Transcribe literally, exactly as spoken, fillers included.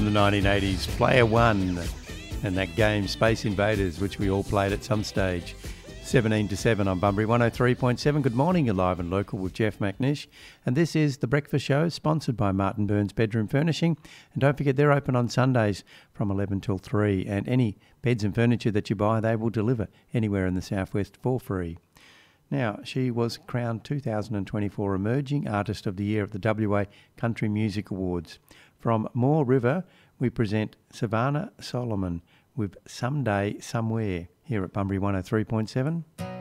from the nineteen eighties, Player One, and that game Space Invaders, which we all played at some stage. seventeen to seven on Bunbury one oh three point seven. Good morning, you're live and local with Jeff McNish. And this is The Breakfast Show, sponsored by Martin Burns Bedroom Furnishing. And don't forget, they're open on Sundays from eleven till three. And any beds and furniture that you buy, they will deliver anywhere in the southwest for free. Now, she was crowned two thousand twenty-four Emerging Artist of the Year at the W A Country Music Awards. From Moore River, we present Savannah Solomon with Someday, Somewhere, here at Bunbury one oh three point seven.